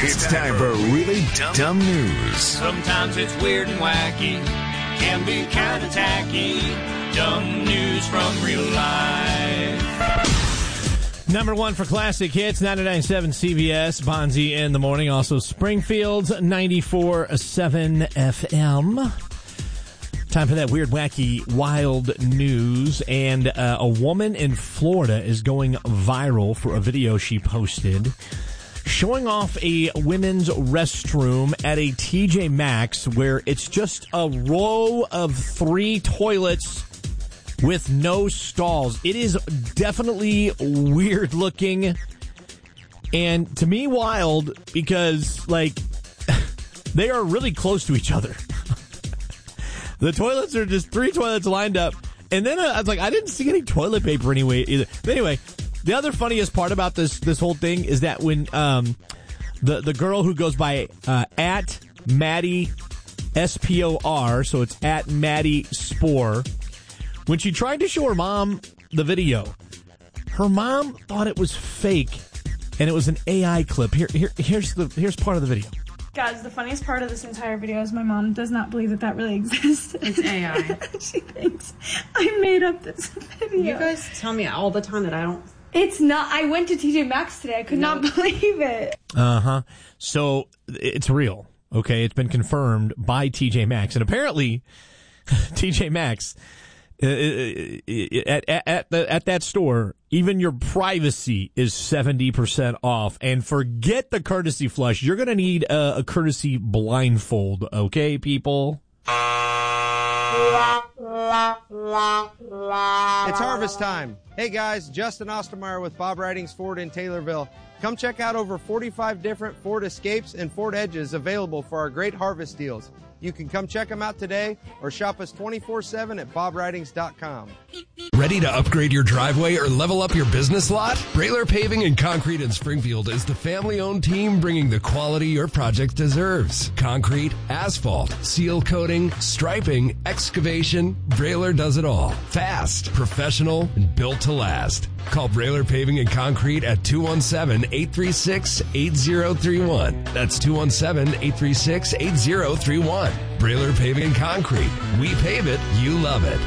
It's time for really dumb news. Sometimes it's weird and wacky, can be kind of tacky. Dumb news from real life. Number one for classic hits, 99.7 CBS, Bonzi in the morning. Also Springfield's 94.7 FM. Time for that weird, wacky, wild news. And a woman in Florida is going viral for a video she posted showing off a women's restroom at a TJ Maxx where it's just a row of 3 toilets with no stalls. It is definitely weird looking and to me wild because, like, they are really close to each other. The toilets are just 3 toilets lined up. And then I was like, I didn't see any toilet paper anyway either. But anyway, the other funniest part about this whole thing is that when the girl who goes by at Maddie SPOR, so it's at Maddie Spore, when she tried to show her mom the video, her mom thought it was fake and it was an AI clip. Here's part of the video. Guys, the funniest part of this entire video is my mom does not believe that really exists. It's AI. She thinks I made up this video. You guys tell me all the time that I don't. It's not. I went to TJ Maxx today. I could not believe it. Uh-huh. So it's real. Okay. It's been confirmed by TJ Maxx. And apparently TJ Maxx at that store, even your privacy is 70% off. And forget the courtesy flush. You're going to need a courtesy blindfold. Okay, people? It's harvest time. Hey guys, Justin Ostermeyer with Bob Ridings Ford in Taylorville. Come check out over 45 different Ford Escapes and Ford Edges available for our great harvest deals. You can come check them out today or shop us 24/7 at bobridings.com. Ready to upgrade your driveway or level up your business lot? Brailer Paving and Concrete in Springfield is the family-owned team bringing the quality your project deserves. Concrete, asphalt, seal coating, striping, excavation, Brailer does it all. Fast, professional, and built to last. Call Brailer Paving and Concrete at 217-836-8031. That's 217-836-8031. Brailer Paving and Concrete. We pave it, you love it.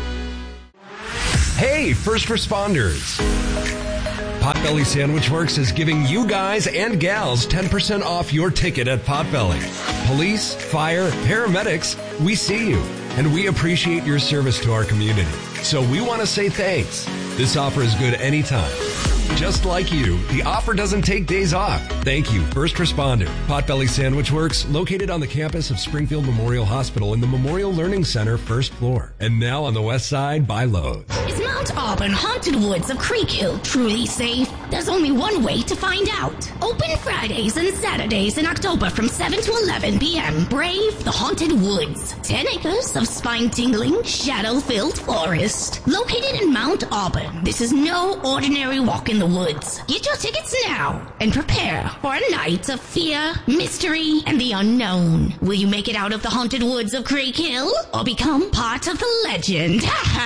Hey, first responders. Potbelly Sandwich Works is giving you guys and gals 10% off your ticket at Potbelly. Police, fire, paramedics, we see you, and we appreciate your service to our community. So we want to say thanks. This offer is good anytime. Just like you, the offer doesn't take days off. Thank you, first responder. Potbelly Sandwich Works, located on the campus of Springfield Memorial Hospital in the Memorial Learning Center, first floor. And now on the west side by Lowe's. Is Mount Auburn Haunted Woods of Creek Hill truly safe? There's only one way to find out. Open Fridays and Saturdays in October from 7 to 11 p.m. Brave the Haunted Woods. 10 acres of spine-tingling, shadow-filled forest. Located in Mount Auburn, this is no ordinary walk in the woods. Get your tickets now and prepare for a night of fear, mystery, and the unknown. Will you make it out of the haunted woods of Creek Hill or become part of the legend?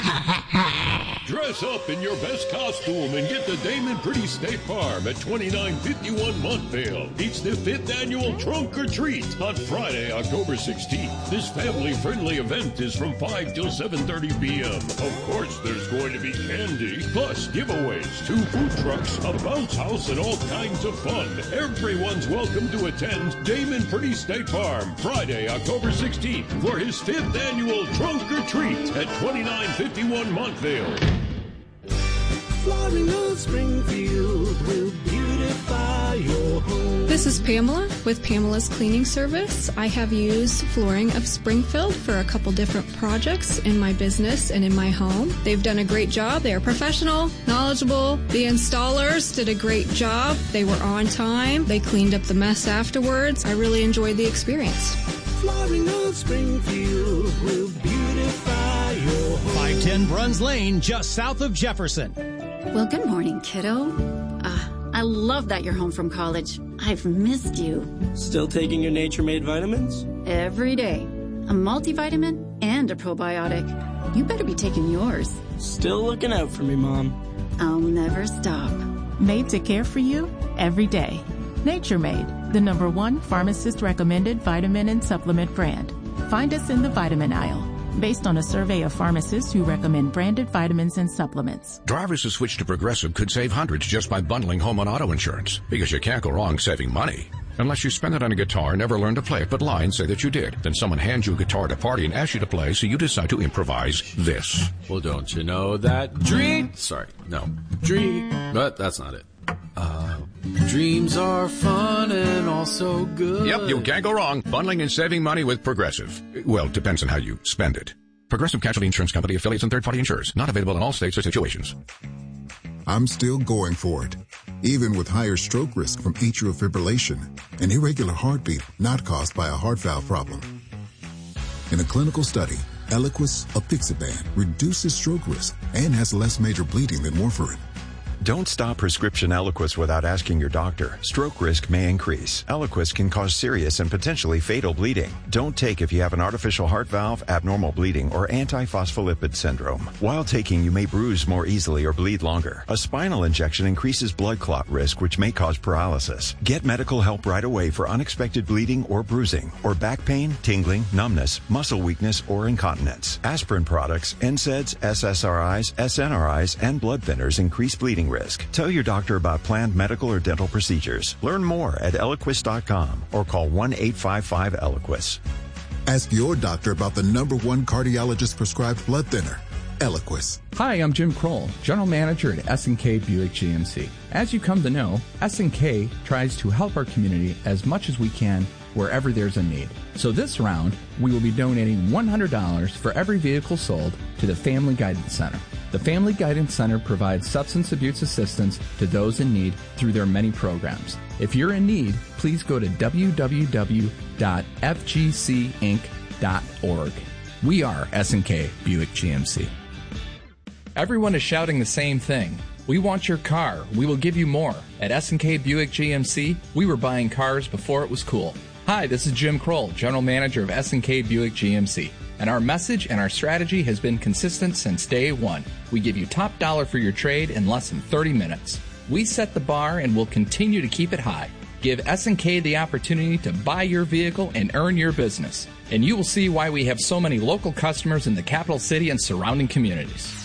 Dress up in your best costume and get to Damon Pretty State Farm at 2951 Montvale. It's the 5th annual Trunk or Treat on Friday, October 16th. This family-friendly event is from 5 till 7:30 p.m. Of course, there's going to be candy, plus giveaways, 2 food trucks, a bounce house, and all kinds of fun. Everyone's welcome to attend Damon Pretty State Farm Friday, October 16th for his 5th annual Trunk or Treat at 2951 Montvale. Flooring of Springfield will beautify your home. This is Pamela with Pamela's Cleaning Service. I have used Flooring of Springfield for a couple different projects in my business and in my home. They've done a great job. They are professional, knowledgeable. The installers did a great job. They were on time. They cleaned up the mess afterwards. I really enjoyed the experience. Flooring of Springfield will beautify your home. 510 Bruns Lane, just south of Jefferson. Well, good morning, kiddo. I love that you're home from college. I've missed you. Still taking your Nature Made vitamins? Every day. A multivitamin and a probiotic. You better be taking yours. Still looking out for me, Mom. I'll never stop. Made to care for you every day. Nature Made, the #1 pharmacist-recommended vitamin and supplement brand. Find us in the vitamin aisle, based on a survey of pharmacists who recommend branded vitamins and supplements. Drivers who switch to Progressive could save hundreds just by bundling home and auto insurance, because you can't go wrong saving money. Unless you spend it on a guitar, never learn to play it, but lie and say that you did. Then someone hands you a guitar at a party and asks you to play, so you decide to improvise this. Well, don't you know that but that's not it. Dreams are fun and also good. Yep, you can't go wrong. Bundling and saving money with Progressive. Well, it depends on how you spend it. Progressive Casualty Insurance Company, affiliates, and third-party insurers. Not available in all states or situations. I'm still going for it, even with higher stroke risk from atrial fibrillation, an irregular heartbeat not caused by a heart valve problem. In a clinical study, Eliquis, apixaban, reduces stroke risk and has less major bleeding than warfarin. Don't stop prescription Eliquis without asking your doctor. Stroke risk may increase. Eliquis can cause serious and potentially fatal bleeding. Don't take if you have an artificial heart valve, abnormal bleeding, or antiphospholipid syndrome. While taking, you may bruise more easily or bleed longer. A spinal injection increases blood clot risk, which may cause paralysis. Get medical help right away for unexpected bleeding or bruising, or back pain, tingling, numbness, muscle weakness, or incontinence. Aspirin products, NSAIDs, SSRIs, SNRIs, and blood thinners increase bleeding risk. Tell your doctor about planned medical or dental procedures. Learn more at Eliquis.com or call 1-855-ELIQUIS. Ask your doctor about the #1 cardiologist prescribed blood thinner, Eliquis. Hi, I'm Jim Kroll, General Manager at S&K Buick GMC. As you come to know, S&K tries to help our community as much as we can wherever there's a need. So this round, we will be donating $100 for every vehicle sold to the Family Guidance Center. The Family Guidance Center provides substance abuse assistance to those in need through their many programs. If you're in need, please go to www.fgcinc.org. We are S&K Buick GMC. Everyone is shouting the same thing. We want your car. We will give you more. At S&K Buick GMC, we were buying cars before it was cool. Hi, this is Jim Kroll, General Manager of S&K Buick GMC. And our message and our strategy has been consistent since day one. We give you top dollar for your trade in less than 30 minutes. We set the bar and will continue to keep it high. Give S&K the opportunity to buy your vehicle and earn your business. And you will see why we have so many local customers in the capital city and surrounding communities.